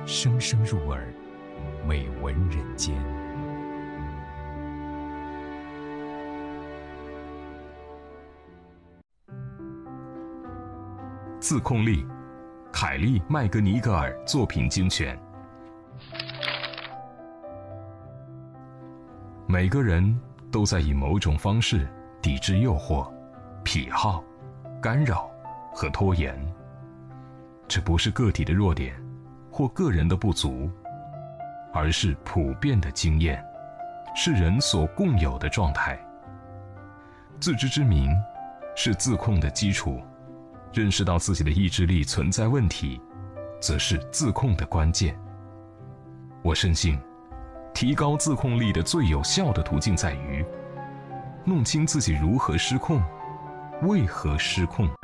声声入耳，美闻人间。自控力，凯利·麦格尼格尔作品精选。每个人都在以某种方式抵制诱惑、癖好、干扰和拖延。这不是个体的弱点或个人的不足，而是普遍的经验，是人所共有的状态。自知之明是自控的基础，认识到自己的意志力存在问题，则是自控的关键。我深信，提高自控力的最有效的途径在于弄清自己如何失控，为何失控。